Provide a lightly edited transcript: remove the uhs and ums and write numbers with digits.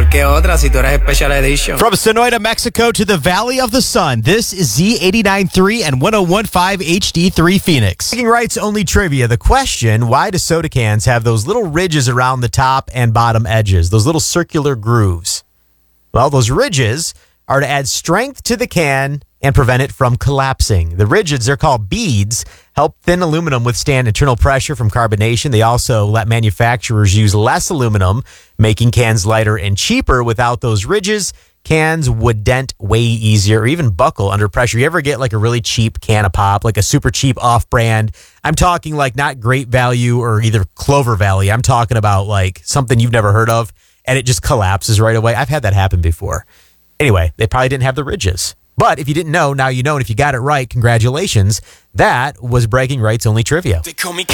que otra si tú eres Special Edition. From Sonoita, Mexico to the Valley of the Sun, this is Z89.3 and 101.5 HD3 Phoenix. Bragging rights only trivia. The question, why do soda cans have those little ridges around the top and bottom edges, those little circular grooves? Well, those ridges are to add strength to the can and prevent it from collapsing. The ridges, they're called beads, help thin aluminum withstand internal pressure from carbonation. They also let manufacturers use less aluminum, making cans lighter and cheaper. Without those ridges, cans would dent way easier or even buckle under pressure. You ever get like a really cheap can of pop, like a super cheap off-brand? I'm talking like not Great Value or either Clover Valley. I'm talking about like something you've never heard of, and it just collapses right away. I've had that happen before. Anyway, they probably didn't have the ridges. But if you didn't know, now you know. And if you got it right, congratulations. That was Bragging Rights Only Trivia.